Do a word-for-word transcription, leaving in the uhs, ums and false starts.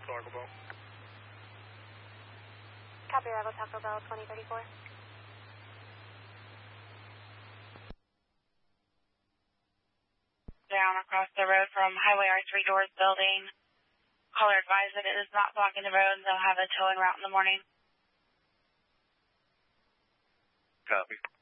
Taco Bell. Copy, arrival Taco Bell twenty thirty-four. Down across the road from Highway R three Doors building. Caller advised that it is not blocking the road. They'll have a towing route in the morning. Copy.